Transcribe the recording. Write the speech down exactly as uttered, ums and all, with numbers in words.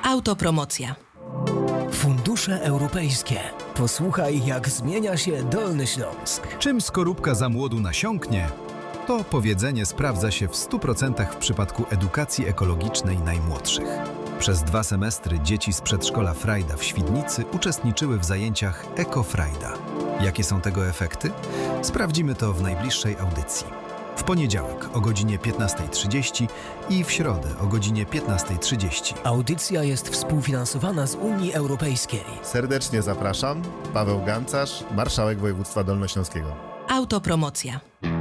Autopromocja. Fundusze europejskie. Posłuchaj, jak zmienia się Dolny Śląsk. Czym skorupka za młodu nasiąknie, to powiedzenie sprawdza się w stu procentach w przypadku edukacji ekologicznej najmłodszych. Przez dwa semestry dzieci z przedszkola Frajda w Świdnicy uczestniczyły w zajęciach Eko-Frajda. Jakie są tego efekty? Sprawdzimy to w najbliższej audycji. W poniedziałek o godzinie piętnastej trzydzieści i w środę o godzinie piętnastej trzydzieści. Audycja jest współfinansowana z Unii Europejskiej. Serdecznie zapraszam. Paweł Gancarz, marszałek województwa dolnośląskiego. Autopromocja.